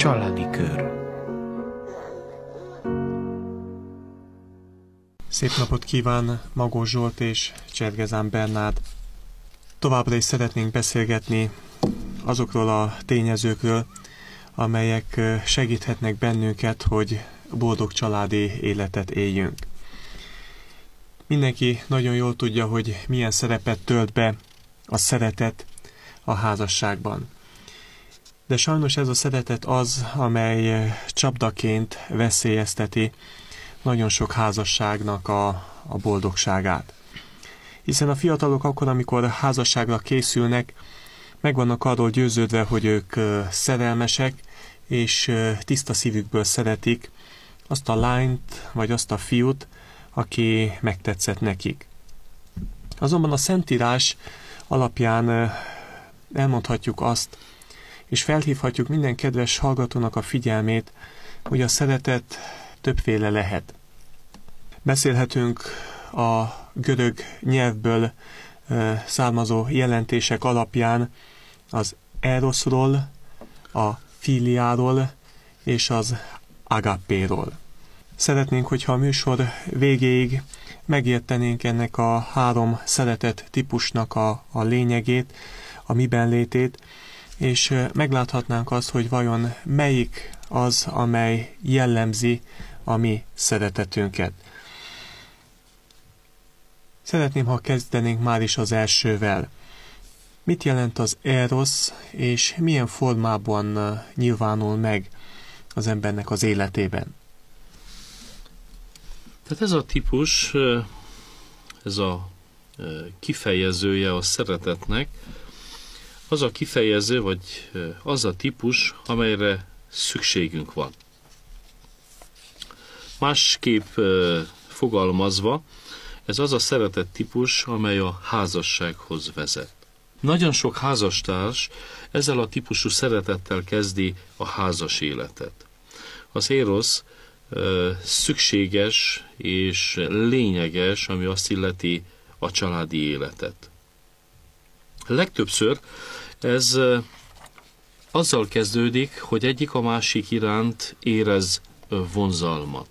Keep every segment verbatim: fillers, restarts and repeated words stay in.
Családi Kör. Szép napot kíván Magós Zsolt és Csergezán Bernárd. Továbbra is szeretnénk beszélgetni azokról a tényezőkről, amelyek segíthetnek bennünket, hogy boldog családi életet éljünk. Mindenki nagyon jól tudja, hogy milyen szerepet tölt be a szeretet a házasságban. De sajnos ez a szeretet az, amely csapdaként veszélyezteti nagyon sok házasságnak a, a boldogságát. Hiszen a fiatalok akkor, amikor házasságra készülnek, meg vannak arról győződve, hogy ők szerelmesek, és tiszta szívükből szeretik azt a lányt, vagy azt a fiút, aki megtetszett nekik. Azonban a Szentírás alapján elmondhatjuk azt, és felhívhatjuk minden kedves hallgatónak a figyelmét, hogy a szeretet többféle lehet. Beszélhetünk a görög nyelvből e, származó jelentések alapján az eroszról, a filiáról és az agapéról. Szeretnénk, hogyha a műsor végéig megértenénk ennek a három szeretet típusnak a, a lényegét, a miben létét, és megláthatnánk azt, hogy vajon melyik az, amely jellemzi a mi szeretetünket. Szeretném, ha kezdenénk már is az elsővel. Mit jelent az erosz, és milyen formában nyilvánul meg az embernek az életében? Tehát ez a típus, ez a kifejezője a szeretetnek, az a kifejező, vagy az a típus, amelyre szükségünk van. Másképp fogalmazva, ez az a szeretet típus, amely a házassághoz vezet. Nagyon sok házastárs ezzel a típusú szeretettel kezdi a házas életet. Az érosz szükséges és lényeges, ami azt illeti a családi életet. Legtöbbször ez azzal kezdődik, hogy egyik a másik iránt érez vonzalmat.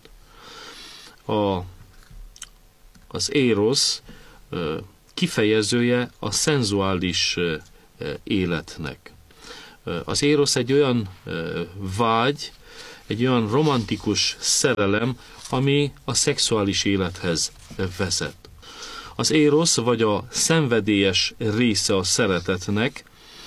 A, az érosz kifejezője a szenzuális életnek. Az érosz egy olyan vágy, egy olyan romantikus szerelem, ami a szexuális élethez vezet. Az érosz vagy a szenvedélyes része a szeretetnek,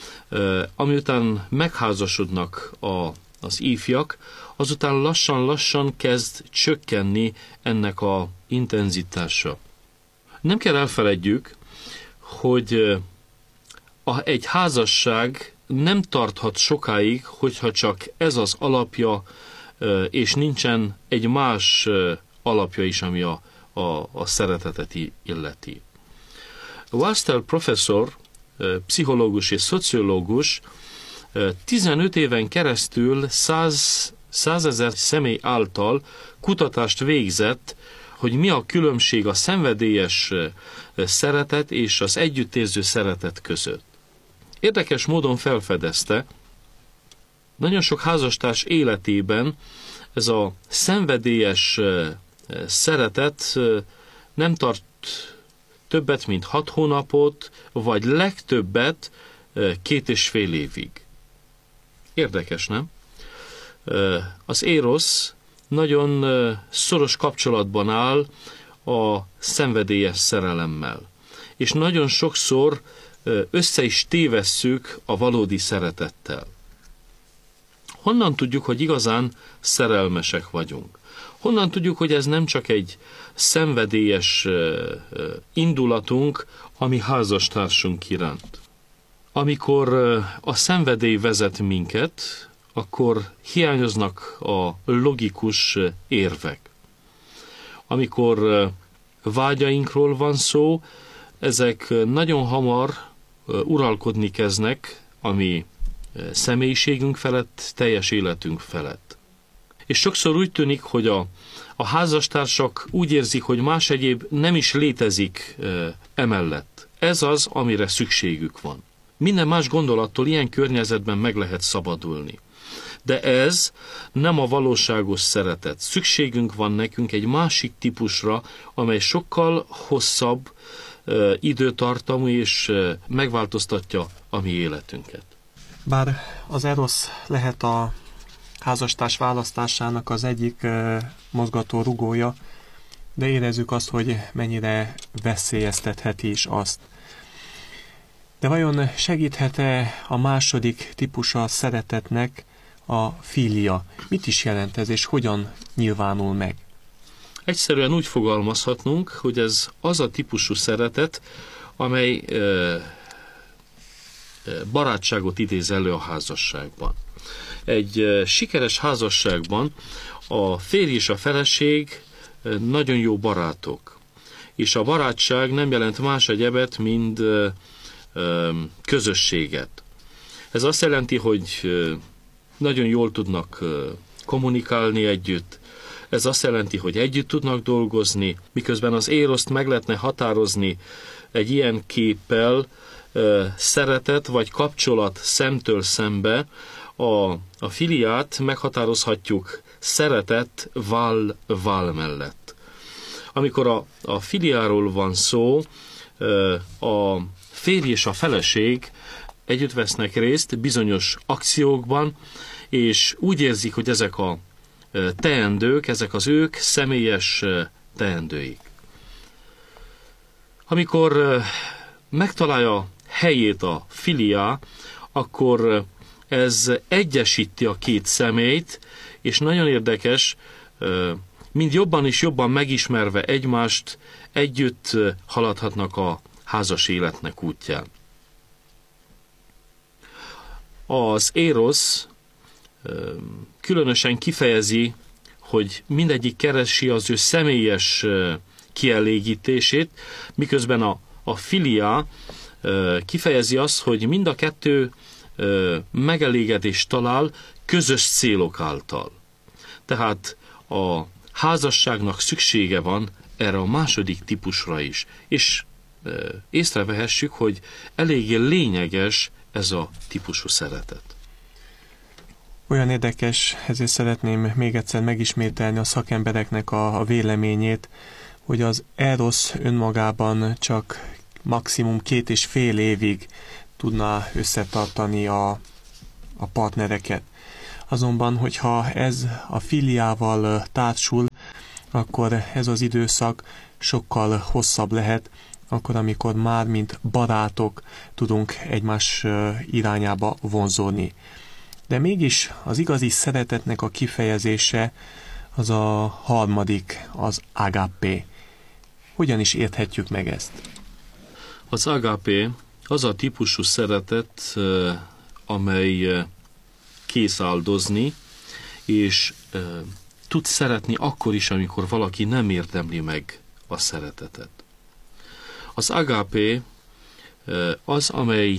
amiután megházasodnak a, az ifjak, azután lassan-lassan kezd csökkenni ennek a intenzitása. Nem kell elfeledjük, hogy a, egy házasság nem tarthat sokáig, hogyha csak ez az alapja, és nincsen egy más alapja is, ami a, a, a szeretetet illeti. Warstel professzor, pszichológus és szociológus tizenöt éven keresztül százezer személy által kutatást végzett, hogy mi a különbség a szenvedélyes szeretet és az együttérző szeretet között. Érdekes módon felfedezte, nagyon sok házastárs életében ez a szenvedélyes szeretet nem tart többet, mint hat hónapot, vagy legtöbbet két és fél évig. Érdekes, nem? Az érosz nagyon szoros kapcsolatban áll a szenvedélyes szerelemmel. És nagyon sokszor össze is tévesszük a valódi szeretettel. Honnan tudjuk, hogy igazán szerelmesek vagyunk? Honnan tudjuk, hogy ez nem csak egy szenvedélyes indulatunk, ami házastársunk iránt? Amikor a szenvedély vezet minket, akkor hiányoznak a logikus érvek. Amikor vágyainkról van szó, ezek nagyon hamar uralkodni kezdnek a mi személyiségünk felett, teljes életünk felett. És sokszor úgy tűnik, hogy a, a házastársak úgy érzik, hogy más egyéb nem is létezik e, emellett. Ez az, amire szükségük van. Minden más gondolattól ilyen környezetben meg lehet szabadulni. De ez nem a valóságos szeretet. Szükségünk van nekünk egy másik típusra, amely sokkal hosszabb uh, időtartamú és uh, megváltoztatja a mi életünket. Bár az erosz lehet a házastárs választásának az egyik uh, mozgató rugója, de érezzük azt, hogy mennyire veszélyeztetheti is azt. De vajon segíthet-e a második típusa a szeretetnek a filia? Mit is jelent ez, és hogyan nyilvánul meg? Egyszerűen úgy fogalmazhatnunk, hogy ez az a típusú szeretet, amely ö, barátságot idéz elő a házasságban. Egy ö, sikeres házasságban a férj és a feleség ö, nagyon jó barátok. És a barátság nem jelent más egyebet, mint ö, ö, közösséget. Ez azt jelenti, hogy ö, nagyon jól tudnak ö, kommunikálni együtt. Ez azt jelenti, hogy együtt tudnak dolgozni, miközben az éroszt meg lehetne határozni egy ilyen képpel, ö, szeretet vagy kapcsolat szemtől szembe, a, a filiát meghatározhatjuk szeretet vál-vál mellett. Amikor a, a filiáról van szó, ö, a férj és a feleség együtt vesznek részt bizonyos akciókban, és úgy érzik, hogy ezek a teendők, ezek az ők személyes teendőik. Amikor megtalálja helyét a filiá, akkor ez egyesíti a két személyt, és nagyon érdekes, mind jobban és jobban megismerve egymást, együtt haladhatnak a házas életnek útján. Az érosz különösen kifejezi, hogy mindegyik keresi az ő személyes kielégítését, miközben a, a filia kifejezi azt, hogy mind a kettő megelégedést talál közös célok által. Tehát a házasságnak szüksége van erre a második típusra is, és észrevehessük, hogy eléggé lényeges ez a típusú szeretet. Olyan érdekes, ezért szeretném még egyszer megismételni a szakembereknek a, a véleményét, hogy az erosz önmagában csak maximum két és fél évig tudná összetartani a, a partnereket. Azonban, hogyha ez a filiával társul, akkor ez az időszak sokkal hosszabb lehet, akkor, amikor már mint barátok tudunk egymás irányába vonzódni. De mégis az igazi szeretetnek a kifejezése az a harmadik, az agape. Hogyan is érthetjük meg ezt? Az agape az a típusú szeretet, amely kész áldozni, és tud szeretni akkor is, amikor valaki nem érdemli meg a szeretetet. Az agape az, amely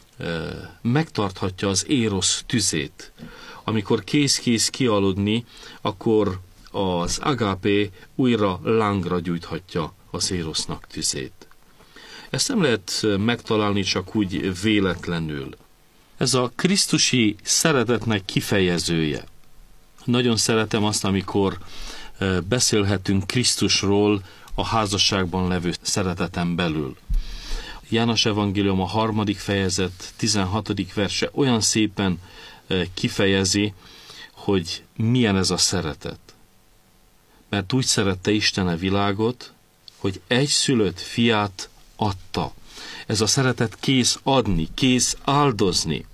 megtarthatja az érosz tüzét. Amikor kész-kész kialudni, akkor az agape újra lángra gyújthatja az érosznak tüzét. Ezt nem lehet megtalálni csak úgy véletlenül. Ez a krisztusi szeretetnek kifejezője. Nagyon szeretem azt, amikor beszélhetünk Krisztusról a házasságban levő szereteten belül. János evangélium a harmadik fejezet tizenhatodik verse olyan szépen kifejezi, hogy milyen ez a szeretet. Mert úgy szerette Isten a világot, hogy egyszülött fiát adta. Ez a szeretet kész adni, kész áldozni.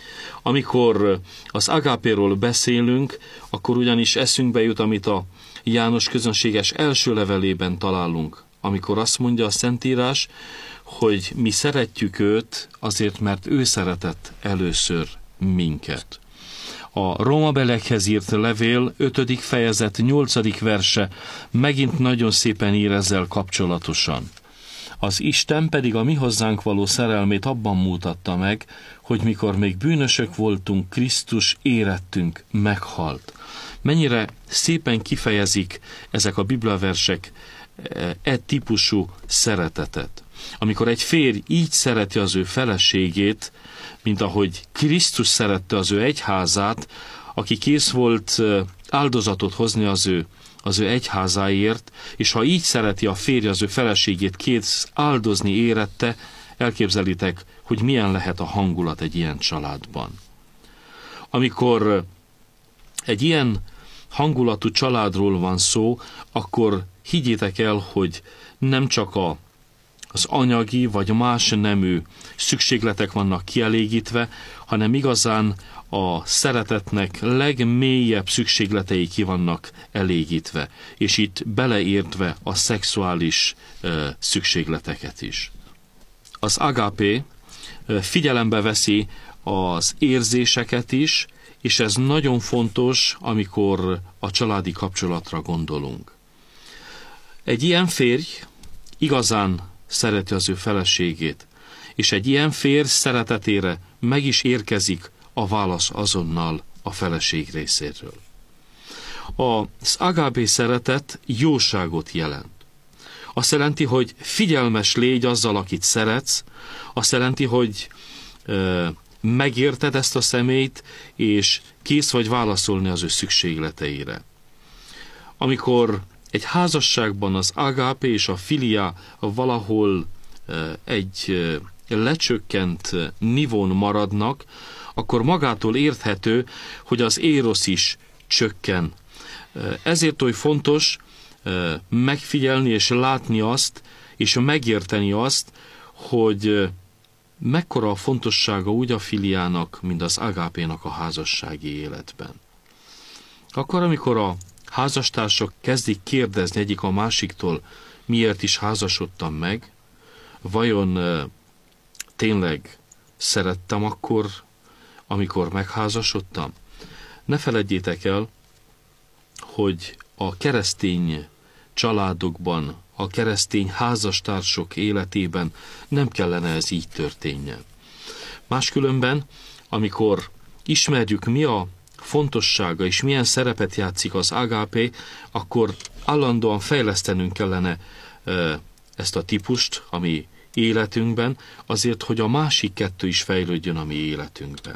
Amikor az agapéról beszélünk, akkor ugyanis eszünkbe jut, amit a János közönséges első levelében találunk, amikor azt mondja a Szentírás, hogy mi szeretjük őt azért, mert ő szeretett először minket. A rómabeliekhez írt levél ötödik fejezet nyolcadik verse megint nagyon szépen ír ezzel kapcsolatosan. Az Isten pedig a mi hozzánk való szerelmét abban mutatta meg, hogy mikor még bűnösök voltunk, Krisztus érettünk meghalt. Mennyire szépen kifejezik ezek a bibliaversek e típusú szeretetet. Amikor egy férj így szereti az ő feleségét, mint ahogy Krisztus szerette az ő egyházát, aki kész volt áldozatot hozni az ő, az ő egyházáért, és ha így szereti a férj az ő feleségét, kész áldozni érette, elképzelitek, hogy milyen lehet a hangulat egy ilyen családban. Amikor egy ilyen hangulatú családról van szó, akkor higgyétek el, hogy nem csak a, az anyagi vagy más nemű szükségletek vannak kielégítve, hanem igazán a szeretetnek legmélyebb szükségletei ki vannak elégítve, és itt beleértve a szexuális ö, szükségleteket is. Az agápé figyelembe veszi az érzéseket is, és ez nagyon fontos, amikor a családi kapcsolatra gondolunk. Egy ilyen férj igazán szereti az ő feleségét, és egy ilyen férj szeretetére meg is érkezik a válasz azonnal a feleség részéről. Az agápé szeretet jóságot jelent. Azt jelenti, hogy figyelmes légy azzal, akit szeretsz, azt jelenti, hogy ö, megérted ezt a személyt, és kész vagy válaszolni az ő szükségleteire. Amikor egy házasságban az agápé és a filia valahol ö, egy ö, lecsökkent nivón maradnak, akkor magától érthető, hogy az érosz is csökken. Ezért oly fontos megfigyelni és látni azt, és megérteni azt, hogy mekkora a fontossága úgy a filiának, mint az agápénak a házassági életben. Akkor, amikor a házastársak kezdik kérdezni egyik a másiktól, miért is házasodtam meg, vajon tényleg szerettem akkor, amikor megházasodtam? Ne feledjétek el, hogy a keresztény családokban, a keresztény házastársok életében nem kellene ez így történjen. Máskülönben, amikor ismerjük, mi a fontossága és milyen szerepet játszik az agápé, akkor állandóan fejlesztenünk kellene ezt a típust, ami életünkben, azért, hogy a másik kettő is fejlődjön a mi életünkben.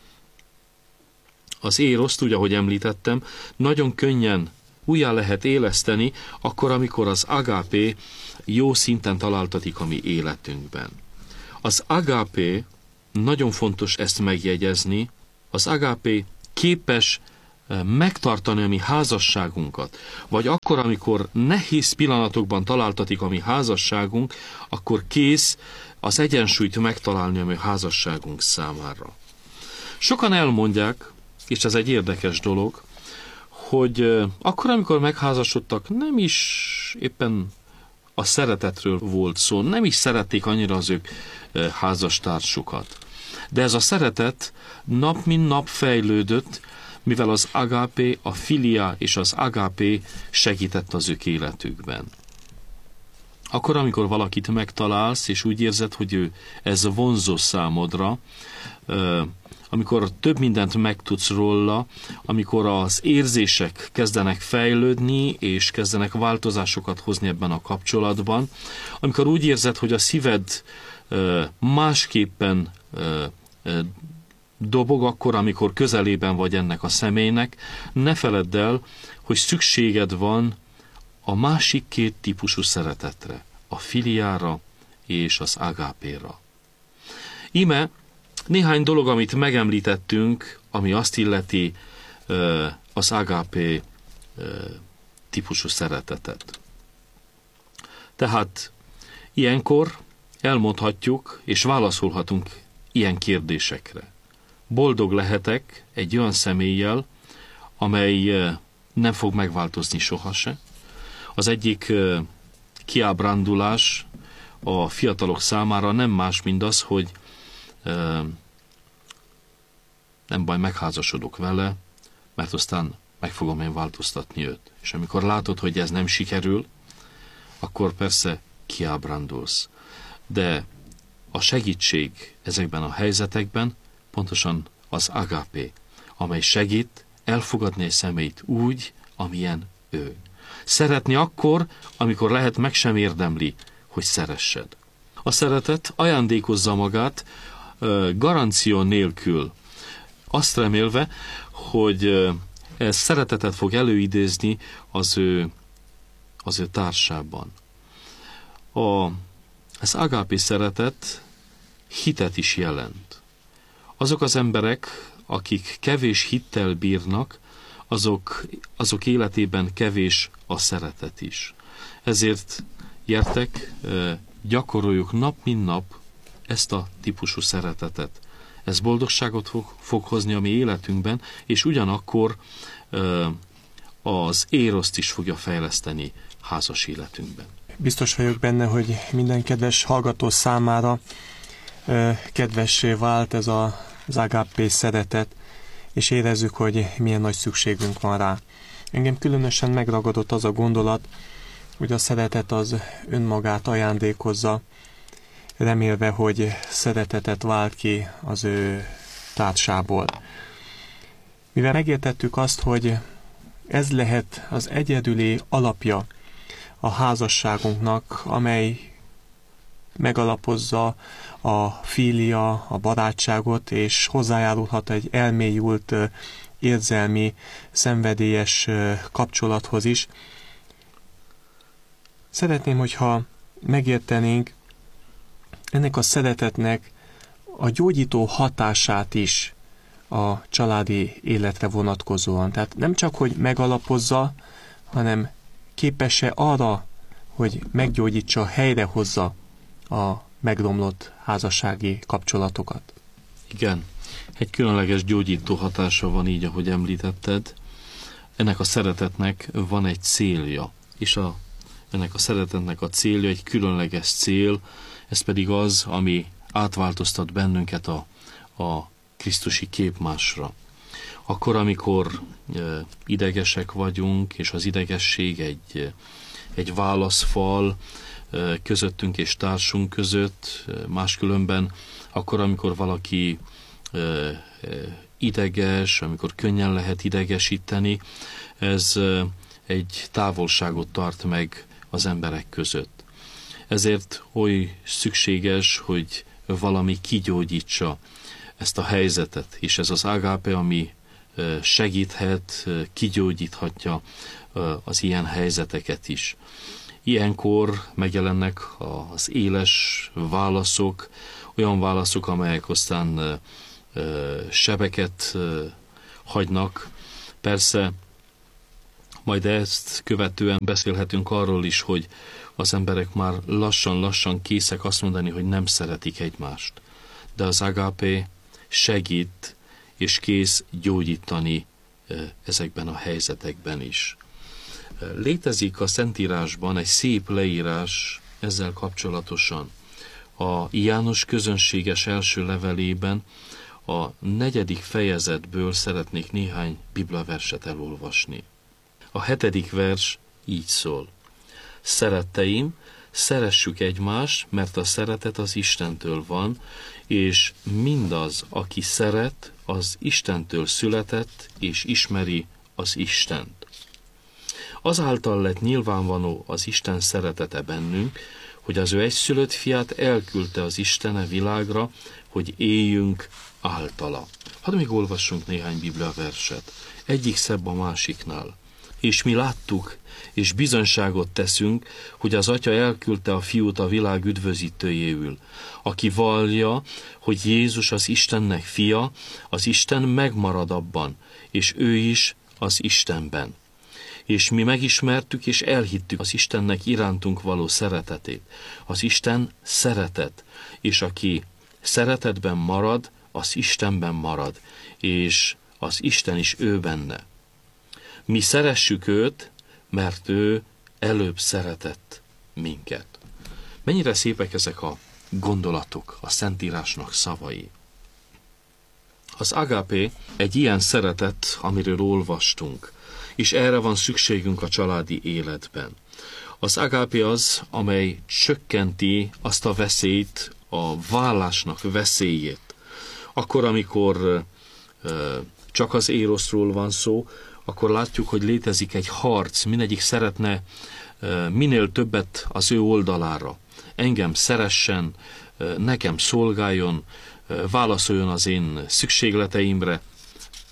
Az éroszt, úgy ahogy említettem, nagyon könnyen újjá lehet éleszteni, akkor, amikor az agápé jó szinten találtatik a mi életünkben. Az agápé, nagyon fontos ezt megjegyezni, az agápé képes megtartani a mi házasságunkat, vagy akkor, amikor nehéz pillanatokban találtatik a mi házasságunk, akkor kész az egyensúlyt megtalálni a mi házasságunk számára. Sokan elmondják, és ez egy érdekes dolog, hogy akkor, amikor megházasodtak, nem is éppen a szeretetről volt szó, nem is szerették annyira az ők házastársukat. De ez a szeretet nap mint nap fejlődött, mivel az agápé, a filia és az agápé segített az ők életükben. Akkor, amikor valakit megtalálsz, és úgy érzed, hogy ő ez vonzó számodra, amikor több mindent megtudsz róla, amikor az érzések kezdenek fejlődni, és kezdenek változásokat hozni ebben a kapcsolatban, amikor úgy érzed, hogy a szíved másképpen dobog akkor, amikor közelében vagy ennek a személynek, ne feledd el, hogy szükséged van a másik két típusú szeretetre, a filiára és az agápéra. Íme néhány dolog, amit megemlítettünk, ami azt illeti az agápé típusú szeretetet. Tehát ilyenkor elmondhatjuk és válaszolhatunk ilyen kérdésekre. Boldog lehetek egy olyan személlyel, amely nem fog megváltozni sohasem. Az egyik kiábrándulás a fiatalok számára nem más, mint az, hogy nem baj, megházasodok vele, mert aztán meg fogom én változtatni őt. És amikor látod, hogy ez nem sikerül, akkor persze kiábrándulsz. De a segítség ezekben a helyzetekben pontosan az agápé, amely segít elfogadni egy személyt úgy, amilyen ő. Szeretni akkor, amikor lehet, meg sem érdemli, hogy szeressed. A szeretet ajándékozza magát garancia nélkül. azt remélve, hogy ez szeretetet fog előidézni az ő, az ő társában. A, az agápé szeretet hitet is jelent. Azok az emberek, akik kevés hittel bírnak, azok, azok életében kevés a szeretet is. Ezért gyertek, gyakoroljuk nap mint nap ezt a típusú szeretetet. Ez boldogságot fog, fog hozni a mi életünkben, és ugyanakkor az éroszt is fogja fejleszteni házas életünkben. Biztos vagyok benne, hogy minden kedves hallgató számára kedvessé vált ez az agápé szeretet, és érezzük, hogy milyen nagy szükségünk van rá. Engem különösen megragadott az a gondolat, hogy a szeretet az önmagát ajándékozza, remélve, hogy szeretetet vált ki az ő társából. Mivel megértettük azt, hogy ez lehet az egyedüli alapja a házasságunknak, amely megalapozza a filia, a barátságot, és hozzájárulhat egy elmélyült, érzelmi, szenvedélyes kapcsolathoz is. Szeretném, hogyha megértenénk ennek a szeretetnek a gyógyító hatását is a családi életre vonatkozóan. Tehát nem csak, hogy megalapozza, hanem képes-e arra, hogy meggyógyítsa, helyrehozza a megromlott házassági kapcsolatokat. Igen, egy különleges gyógyító hatása van így, ahogy említetted. Ennek a szeretetnek van egy célja, és a, ennek a szeretetnek a célja egy különleges cél, ez pedig az, ami átváltoztat bennünket a, a krisztusi képmásra. Akkor, amikor e, idegesek vagyunk, és az idegesség egy, egy válaszfal e, közöttünk és társunk között, e, máskülönben, akkor, amikor valaki e, e, ideges, amikor könnyen lehet idegesíteni, ez e, egy távolságot tart meg az emberek között. Ezért oly szükséges, hogy valami kigyógyítsa ezt a helyzetet, és ez az agápé, ami segíthet, kigyógyíthatja az ilyen helyzeteket is. Ilyenkor megjelennek az éles válaszok, olyan válaszok, amelyek aztán sebeket hagynak. Persze, majd ezt követően beszélhetünk arról is, hogy az emberek már lassan-lassan készek azt mondani, hogy nem szeretik egymást. De az agápé segít és kész gyógyítani ezekben a helyzetekben is. Létezik a Szentírásban egy szép leírás ezzel kapcsolatosan. A János közönséges első levelében a negyedik fejezetből szeretnék néhány bibliaverset elolvasni. A hetedik vers így szól. Szeretteim, szeressük egymást, mert a szeretet az Istentől van, és mindaz, aki szeret, az Istentől született, és ismeri az Istent. Azáltal lett nyilvánvaló az Isten szeretete bennünk, hogy az ő egyszülött fiát elküldte az Istene világra, hogy éljünk általa. Hadd még olvassunk néhány bibliaverset. Egyik szebb a másiknál. És mi láttuk, és bizonyságot teszünk, hogy az Atya elküldte a Fiút a világ üdvözítőjéül, aki vallja, hogy Jézus az Istennek fia, az Isten megmarad abban, és ő is az Istenben. És mi megismertük és elhittük az Istennek irántunk való szeretetét. Az Isten szeretet, és aki szeretetben marad, az Istenben marad, és az Isten is ő benne. Mi szeressük őt, mert ő előbb szeretett minket. Mennyire szépek ezek a gondolatok, a Szentírásnak szavai. Az agápé egy ilyen szeretet, amiről olvastunk, és erre van szükségünk a családi életben. Az agápé az, amely csökkenti azt a veszélyt, a vállásnak veszélyét. Akkor, amikor ö, csak az éroszról van szó, akkor látjuk, hogy létezik egy harc, mindegyik szeretne ö, minél többet az ő oldalára. Engem szeressen, ö, nekem szolgáljon, ö, válaszoljon az én szükségleteimre,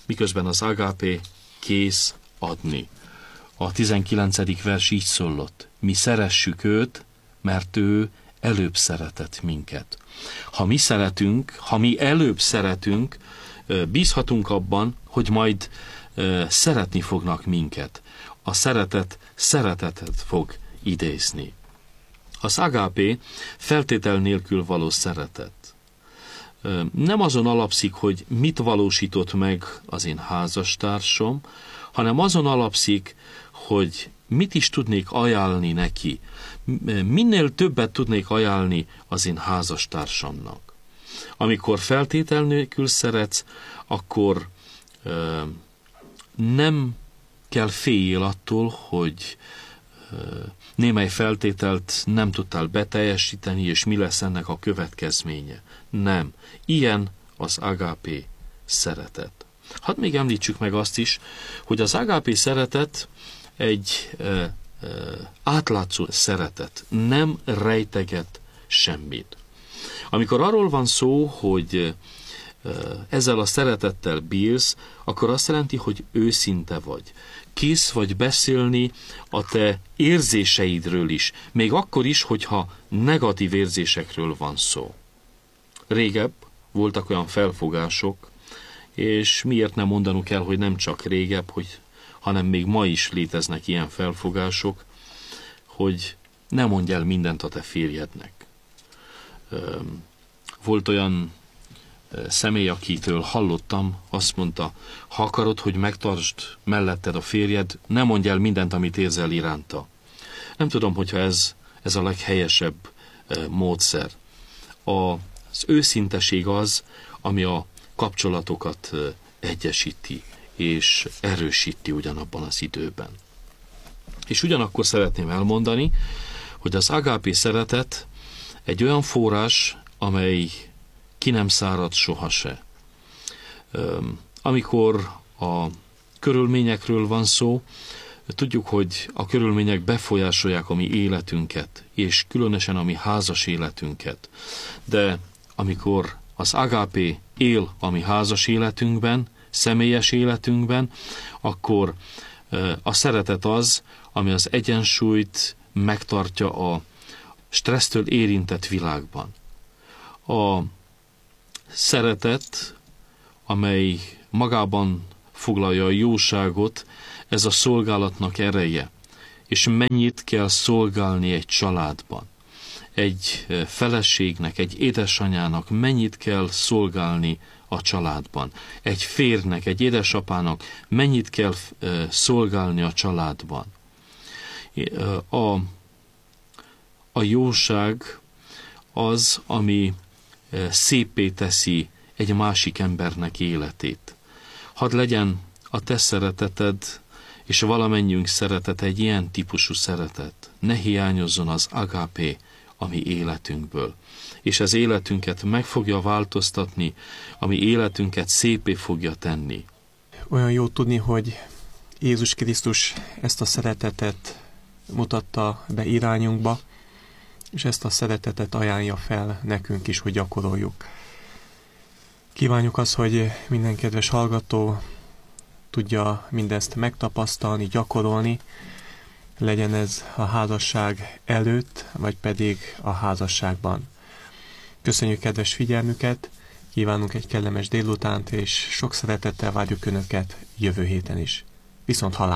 miközben az agápé kész adni. A tizenkilencedik vers így szólott: mi szeressük őt, mert ő előbb szeretett minket. Ha mi szeretünk, ha mi előbb szeretünk, bízhatunk abban, hogy majd szeretni fognak minket. A szeretet szeretetet fog idézni. Az agápé feltétel nélkül való szeretet. Nem azon alapszik, hogy mit valósított meg az én házastársam, hanem azon alapszik, hogy mit is tudnék ajánlni neki. Minél többet tudnék ajánlni az én házastársamnak. Amikor feltétel nélkül szeretsz, akkor ö, nem kell féljél attól, hogy ö, némely feltételt nem tudtál beteljesíteni, és mi lesz ennek a következménye. Nem. Ilyen az agápé szeretet. Hadd még említsük meg azt is, hogy az agápé szeretet egy ö, ö, átlátszó szeretet, nem rejteget semmit. Amikor arról van szó, hogy ö, ezzel a szeretettel bírsz, akkor azt jelenti, hogy őszinte vagy. Kész vagy beszélni a te érzéseidről is, még akkor is, hogyha negatív érzésekről van szó. Régebb voltak olyan felfogások, és miért nem mondanunk el, hogy nem csak régebb, hogy, hanem még ma is léteznek ilyen felfogások, hogy ne mondj el mindent a te férjednek. Volt olyan személy, akitől hallottam, azt mondta: ha akarod, hogy megtartsd melletted a férjed, ne mondj el mindent, amit érzel iránta. Nem tudom, hogyha ez, ez a leghelyesebb módszer. Az őszinteség az, ami a kapcsolatokat egyesíti és erősíti ugyanabban az időben. És ugyanakkor szeretném elmondani, hogy az agápé szeretet egy olyan forrás, amely ki nem szárad sohase. Amikor a körülményekről van szó, tudjuk, hogy a körülmények befolyásolják a mi életünket, és különösen a mi házas életünket. De amikor az agápé él a mi házas életünkben, személyes életünkben, akkor a szeretet az, ami az egyensúlyt megtartja a stressztől érintett világban. A szeretet, amely magában foglalja a jóságot, ez a szolgálatnak ereje. És mennyit kell szolgálni egy családban. Egy feleségnek, egy édesanyának mennyit kell szolgálni a családban. Egy férjnek, egy édesapának mennyit kell szolgálni a családban. A, a jóság az, ami szépé teszi egy másik embernek életét. Hadd legyen a te szereteted és valamennyiünk szeretete egy ilyen típusú szeretet. Ne hiányozzon az agápé a mi életünkből. És az életünket meg fogja változtatni, ami életünket szépé fogja tenni. Olyan jó tudni, hogy Jézus Krisztus ezt a szeretetet mutatta be irányunkba, és ezt a szeretetet ajánlja fel nekünk is, hogy gyakoroljuk. Kívánjuk azt, hogy minden kedves hallgató tudja mindezt megtapasztalni, gyakorolni, legyen ez a házasság előtt, vagy pedig a házasságban. Köszönjük kedves figyelmüket, kívánunk egy kellemes délutánt, és sok szeretettel várjuk Önöket jövő héten is. Viszont hallásra!